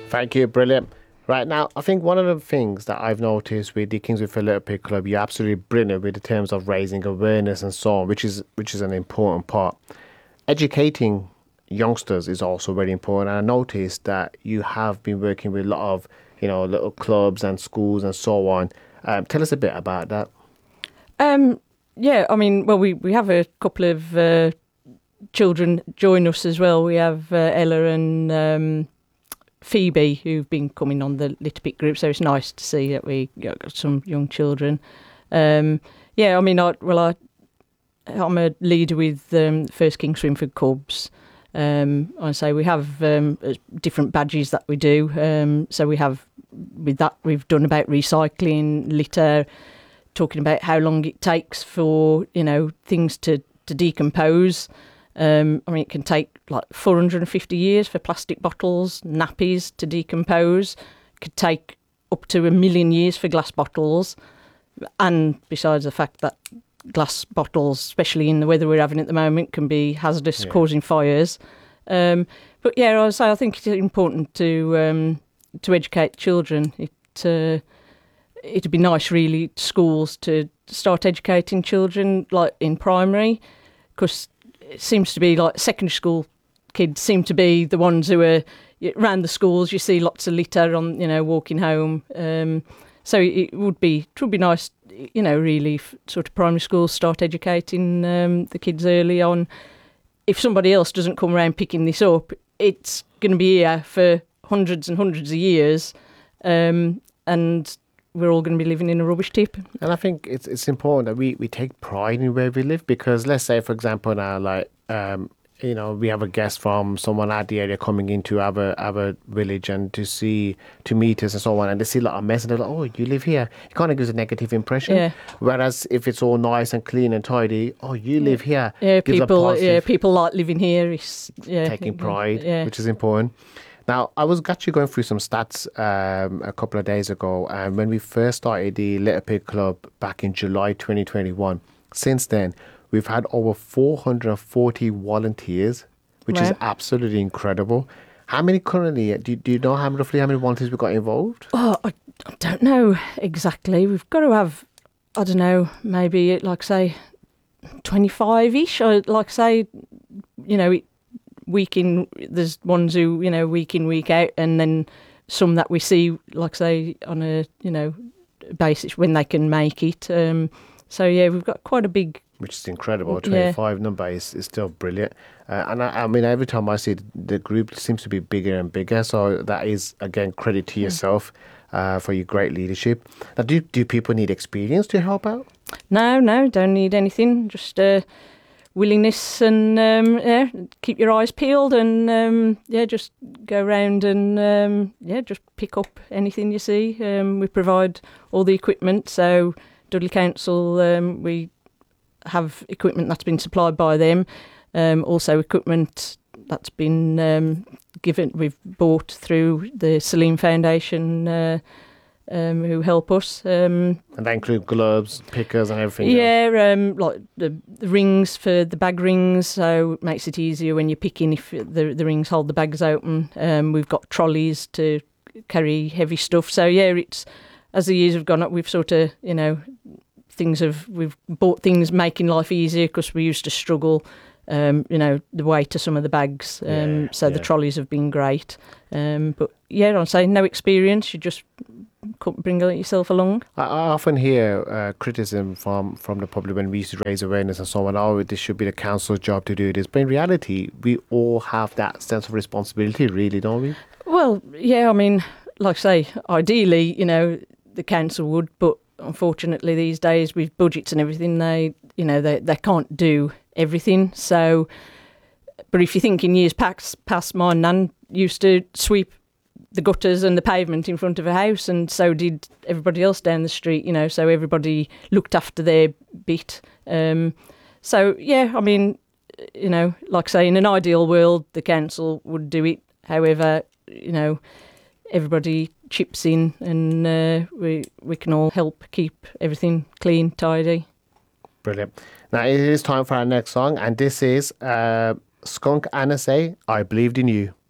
Thank you, brilliant. Right now, I think one of the things that I've noticed with the Kingsway Little Pig Club, you're absolutely brilliant with the terms of raising awareness and so on, which is an important part. Educating youngsters is also very important. And I noticed that you have been working with a lot of, little clubs and schools and so on. Tell us a bit about that. Yeah, I mean, well, we have a couple of children join us as well. We have Ella and Phoebe, who've been coming on the Little Pig group, so it's nice to see that we got some young children. Yeah, I mean, I'm a leader with First King Swinford Cubs. I say we have different badges that we do. So we have, with that, we've done about recycling, litter, talking about how long it takes for, things to decompose. I mean, it can take like 450 years for plastic bottles, nappies to decompose. It could take up to 1,000,000 years for glass bottles. And besides the fact that glass bottles, especially in the weather we're having at the moment, can be hazardous, causing fires. But yeah, I think it's important to educate children. It'd be nice, really, schools to start educating children, like in primary, because it seems to be like secondary school kids seem to be the ones who are around the schools. You see lots of litter on, walking home. So it would be nice, really, sort of primary schools start educating the kids early on. If somebody else doesn't come around picking this up, it's going to be here for hundreds and hundreds of years, and we're all going to be living in a rubbish tip. And I think it's important that we take pride in where we live, because let's say, for example, now, like, we have a guest from someone at the area coming into our village and to meet us and so on, and they see a lot of mess and they're like, oh, you live here. It kind of gives a negative impression. Yeah. Whereas if it's all nice and clean and tidy, oh, you live here. Yeah, people like living here. Taking pride, which is important. Now, I was actually going through some stats a couple of days ago, and when we first started the Little Pig Club back in July 2021, since then, we've had over 440 volunteers, which is absolutely incredible. How many currently, do you know roughly how many volunteers we've got involved? Oh, I don't know exactly. We've got to have, I don't know, maybe, like, say, 25-ish. Like, say, week in, there's ones who, week in, week out, and then some that we see, like, say, on a, basis when they can make it. So, yeah, we've got quite a big... Which is incredible. 25 number is still brilliant. And I mean, every time I see the group seems to be bigger and bigger. So that is, again, credit to yourself for your great leadership. Now, do people need experience to help out? No, don't need anything. Just willingness and keep your eyes peeled and just go around and just pick up anything you see. We provide all the equipment. So Dudley Council, we have equipment that's been supplied by them. Also equipment that's been we've bought through the Salim Foundation, who help us. And that include gloves, pickers and everything else? Like the rings for the bag rings, so it makes it easier when you're picking if the rings hold the bags open. We've got trolleys to carry heavy stuff. So it's, as the years have gone up, we've sort of, we've bought things making life easier, because we used to struggle, the weight of some of the bags. The trolleys have been great. But I'd say no experience, you just bring yourself along. I often hear criticism from the public when we used to raise awareness and so on. Oh, this should be the council's job to do this. But in reality, we all have that sense of responsibility, really, don't we? Well, I mean, like I say, ideally, the council would, but unfortunately these days with budgets and everything, they can't do everything. So, but if you think in years past, my nan used to sweep the gutters and the pavement in front of her house, and so did everybody else down the street, so everybody looked after their bit. I mean, like I say, in an ideal world, the council would do it. However, everybody chips in, and we can all help keep everything clean, tidy. Brilliant. Now it is time for our next song, and this is Skunk Anna Say, I Believed in You.